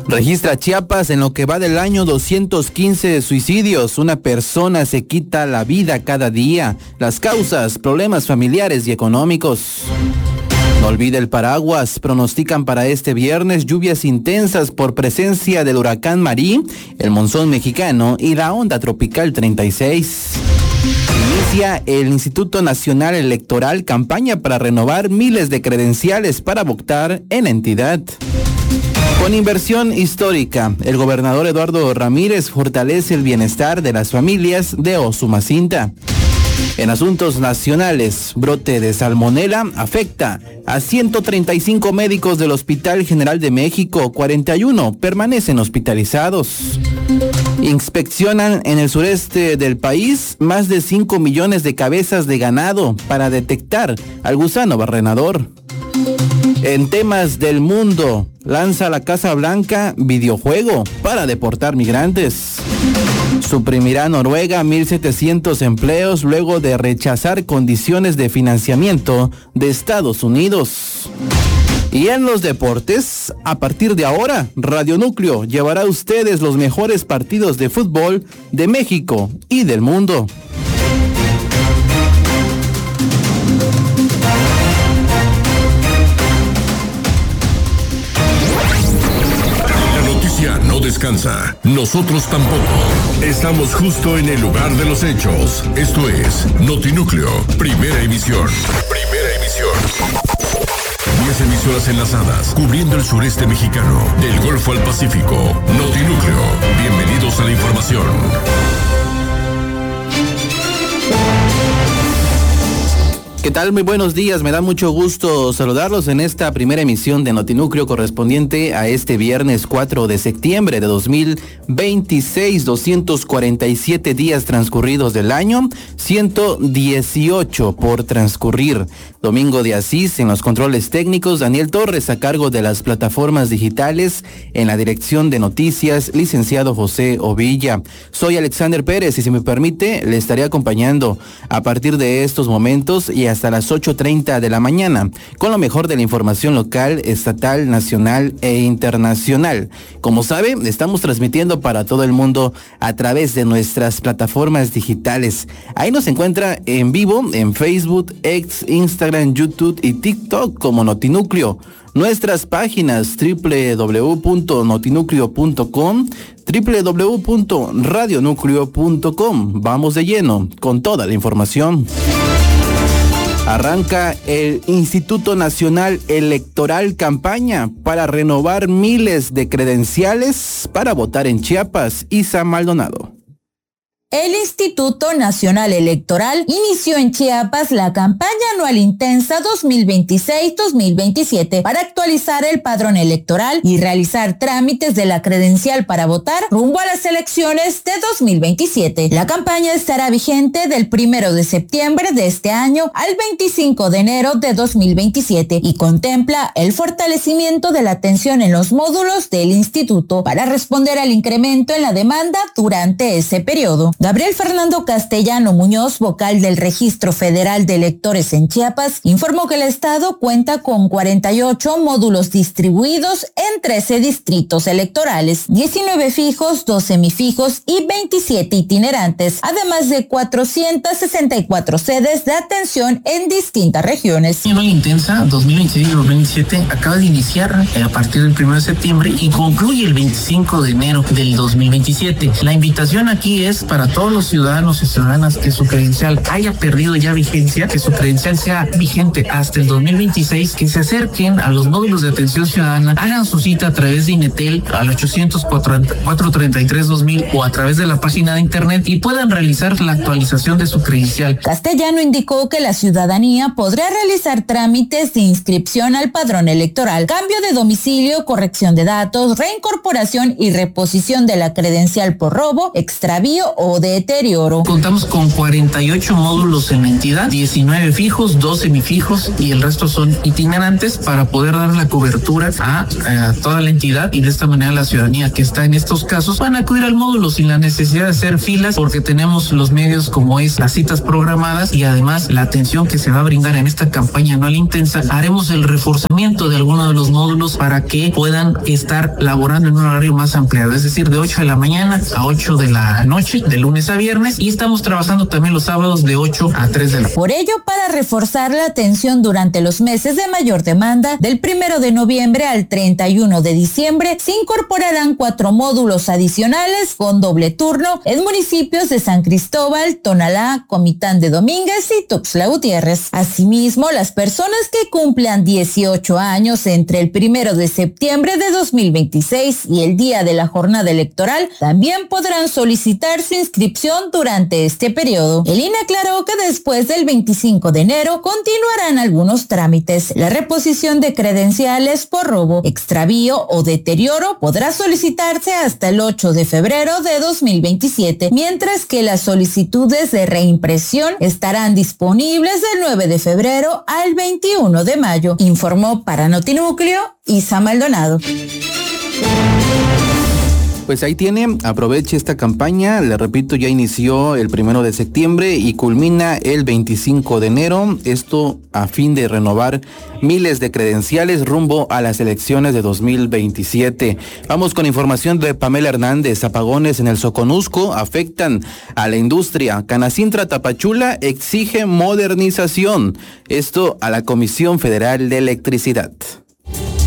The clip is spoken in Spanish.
Registra Chiapas en lo que va del año 215 suicidios. Una persona se quita la vida cada día. Las causas, problemas familiares y económicos. No olvide el paraguas. Pronostican para este viernes lluvias intensas por presencia del huracán Marí, el monzón mexicano y la onda tropical 36. Inicia el Instituto Nacional Electoral campaña para renovar miles de credenciales para votar en la entidad. Con inversión histórica, el gobernador Eduardo Ramírez fortalece el bienestar de las familias de Osumacinta. En asuntos nacionales, brote de salmonela afecta a 135 médicos del Hospital General de México, 41 permanecen hospitalizados. Inspeccionan en el sureste del país más de 5 millones de cabezas de ganado para detectar al gusano barrenador. En temas del mundo, lanza la Casa Blanca videojuego para deportar migrantes. Suprimirá Noruega 1,700 empleos luego de rechazar condiciones de financiamiento de Estados Unidos. Y en los deportes, a partir de ahora, Radio Núcleo llevará a ustedes los mejores partidos de fútbol de México y del mundo. No descansa, nosotros tampoco. Estamos justo en el lugar de los hechos. Esto es Notinúcleo, primera emisión. Primera emisión. 10 emisoras enlazadas, cubriendo el sureste mexicano, del Golfo al Pacífico. Notinúcleo, bienvenidos a la información. ¿Qué tal? Muy buenos días, me da mucho gusto saludarlos en esta primera emisión de Notinúcleo correspondiente a este viernes 4 de septiembre de 2026, 247 días transcurridos del año, 118 por transcurrir. Domingo de Asís en los controles técnicos, Daniel Torres a cargo de las plataformas digitales, en la dirección de noticias, licenciado José Ovilla. Soy Alexander Pérez y si me permite, le estaré acompañando a partir de estos momentos y hasta las 8:30 de la mañana, con lo mejor de la información local, estatal, nacional e internacional. Como sabe, estamos transmitiendo para todo el mundo a través de nuestras plataformas digitales. Ahí nos encuentra en vivo en Facebook, X, Instagram, YouTube y TikTok como Notinúcleo. Nuestras páginas www.notinucleo.com, www.radionucleo.com. Vamos de lleno con toda la información. Arranca el Instituto Nacional Electoral campaña para renovar miles de credenciales para votar en Chiapas. Isa Maldonado. El Instituto Nacional Electoral inició en Chiapas la campaña anual intensa 2026-2027 para actualizar el padrón electoral y realizar trámites de la credencial para votar rumbo a las elecciones de 2027. La campaña estará vigente del 1 de septiembre de este año al 25 de enero de 2027 y contempla el fortalecimiento de la atención en los módulos del instituto para responder al incremento en la demanda durante ese periodo. Gabriel Fernando Castellano Muñoz, vocal del Registro Federal de Electores en Chiapas, informó que el estado cuenta con 48 módulos distribuidos en 13 distritos electorales, 19 fijos, 2 semifijos y 27 itinerantes, además de 464 sedes de atención en distintas regiones. La intensa 2026-2027 acaba de iniciar a partir del 1 de septiembre y concluye el 25 de enero del 2027. La invitación aquí es para todos los ciudadanos y ciudadanas que su credencial haya perdido ya vigencia, que su credencial sea vigente hasta el 2026, que se acerquen a los módulos de atención ciudadana, hagan su cita a través de INETEL al 800-433-2000 o a través de la página de internet y puedan realizar la actualización de su credencial. Castellano indicó que la ciudadanía podrá realizar trámites de inscripción al padrón electoral, cambio de domicilio, corrección de datos, reincorporación y reposición de la credencial por robo, extravío o o deterioro. Contamos con 48 módulos en la entidad, 19 fijos, 2 semifijos y el resto son itinerantes para poder dar la cobertura a toda la entidad, y de esta manera la ciudadanía que está en estos casos van a acudir al módulo sin la necesidad de hacer filas, porque tenemos los medios como es las citas programadas y además la atención que se va a brindar en esta campaña anual intensa. Haremos el reforzamiento de algunos de los módulos para que puedan estar laborando en un horario más ampliado, es decir, de 8 de la mañana a 8 de la noche, de lunes a viernes, y estamos trabajando también los sábados de 8 a 3 de la noche. Por ello, para reforzar la atención durante los meses de mayor demanda, del 1 de noviembre al 31 de diciembre, se incorporarán 4 módulos adicionales con doble turno en municipios de San Cristóbal, Tonalá, Comitán de Domínguez y Tuxtla Gutiérrez. Asimismo, las personas que cumplan 18 años entre el 1 de septiembre de 2026 y el día de la jornada electoral también podrán solicitar su inscripción durante este periodo. El INE aclaró que después del 25 de enero continuarán algunos trámites. La reposición de credenciales por robo, extravío o deterioro podrá solicitarse hasta el 8 de febrero de 2027, mientras que las solicitudes de reimpresión estarán disponibles del 9 de febrero al 21 de mayo, informó para Notinúcleo Isa Maldonado. Pues ahí tiene, aproveche esta campaña, le repito, ya inició el 1 de septiembre y culmina el 25 de enero, esto a fin de renovar miles de credenciales rumbo a las elecciones de 2027. Vamos con información de Pamela Hernández. Apagones en el Soconusco afectan a la industria. Canacintra Tapachula exige modernización, esto a la Comisión Federal de Electricidad.